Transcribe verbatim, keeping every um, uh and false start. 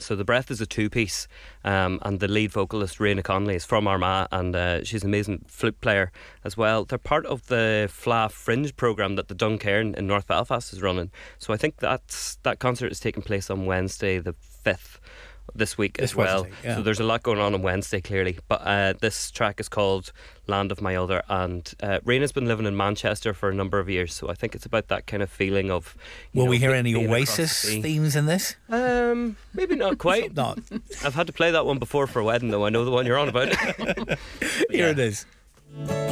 So The Breath is a two-piece, um, and the lead vocalist Raina Connolly is from Armagh, and uh, she's an amazing flute player as well. They're part of the Fla Fringe programme that the Duncairn in North Belfast is running. So I think that's that concert is taking place on Wednesday the fifth this week This as well. Wednesday, yeah. So there's a lot going on on Wednesday, clearly. But uh, this track is called Land of My Other, and uh, Raina's been living in Manchester for a number of years, so I think it's about that kind of feeling of, you Will know, we hear be- any being across the Oasis sea. themes in this? Um, maybe not quite. Not. I've had to play that one before for a wedding, though. I know the one you're on about. Here it is.